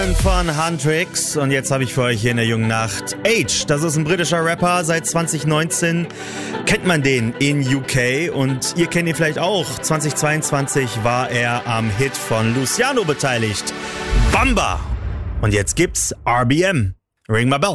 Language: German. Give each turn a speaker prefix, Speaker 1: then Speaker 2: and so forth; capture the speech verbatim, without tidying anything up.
Speaker 1: Von Huntrix und jetzt habe ich für euch hier in der jungen Nacht Age. Das ist ein britischer Rapper, seit zwanzig neunzehn kennt man den in U K und ihr kennt ihn vielleicht auch. zwanzig zweiundzwanzig war er am Hit von Luciano beteiligt. Bamba! Und jetzt gibt's R B M. Ring my bell.